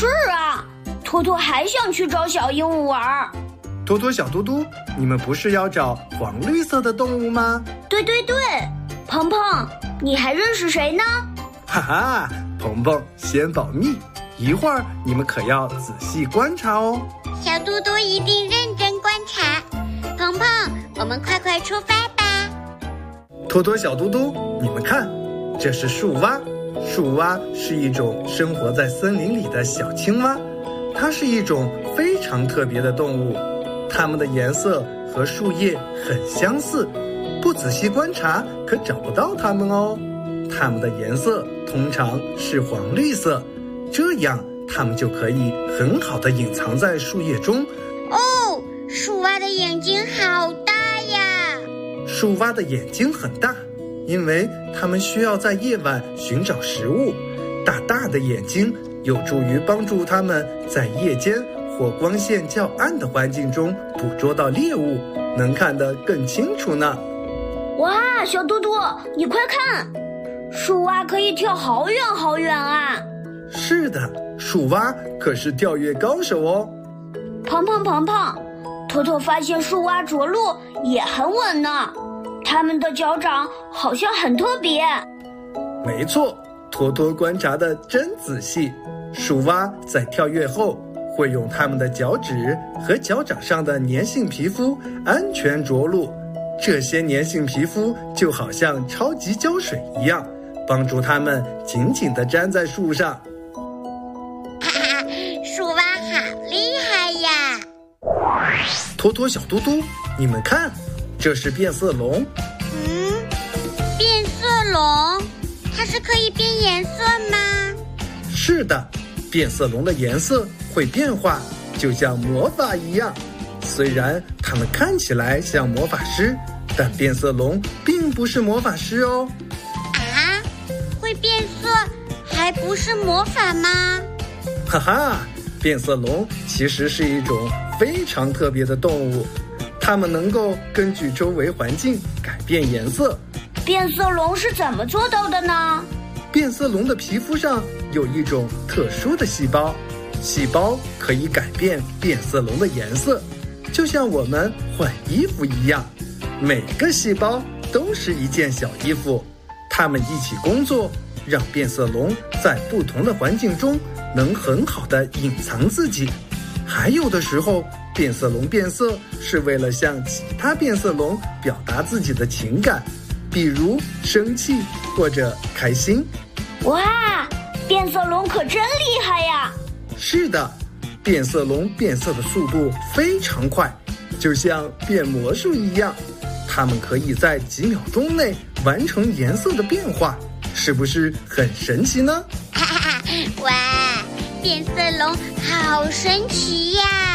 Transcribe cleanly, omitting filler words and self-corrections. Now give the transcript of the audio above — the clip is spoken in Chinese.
是啊，托托还想去找小鹦鹉玩。 托托、小嘟嘟，你们不是要找黄绿色的动物吗？ 对，鹏鹏，你还认识谁呢？ 哈哈，鹏鹏先保密，一会儿你们可要仔细观察哦。 小嘟嘟一定认真观察。鹏鹏，我们快出发吧。 托托、小嘟嘟，你们看，这是树蛙。树蛙是一种生活在森林里的小青蛙，它是一种非常特别的动物，它们的颜色和树叶很相似，不仔细观察可找不到它们哦。它们的颜色通常是黄绿色，这样它们就可以很好地隐藏在树叶中。 哦，树蛙的眼睛好大呀！ 树蛙的眼睛很大，因为它们需要在夜晚寻找食物。大大的眼睛有助于帮助它们在夜间或光线较暗的环境中捕捉到猎物，能看得更清楚呢。 哇，小嘟嘟，你快看，树蛙可以跳好远好远啊！ 是的，树蛙可是跳跃高手哦。 鹏鹏，托托发现树蛙着陆也很稳呢，它们的脚掌好像很特别。 没错，托托观察得真仔细。树蛙在跳跃后会用它们的脚趾和脚掌上的粘性皮肤安全着陆，这些粘性皮肤就好像超级胶水一样，帮助它们紧紧地粘在树上。 树蛙好厉害呀！ 托托、小嘟嘟，你们看，这是变色龙。 变色龙，它是可以变颜色吗？ 是的，变色龙的颜色会变化，就像魔法一样。虽然它们看起来像魔法师，但变色龙并不是魔法师哦。 啊，会变色还不是魔法吗？ 哈哈，变色龙其实是一种非常特别的动物，它们能够根据周围环境改变颜色。 变色龙是怎么做到的呢？ 变色龙的皮肤上有一种特殊的细胞，细胞可以改变变色龙的颜色，就像我们换衣服一样，每个细胞都是一件小衣服，它们一起工作，让变色龙在不同的环境中能很好地隐藏自己。还有的时候，变色龙变色是为了向其他变色龙表达自己的情感，比如生气或者开心。 哇，变色龙可真厉害呀！ 是的，变色龙变色的速度非常快，就像变魔术一样，它们可以在几秒钟内完成颜色的变化，是不是很神奇呢？ 哇，变色龙好神奇呀！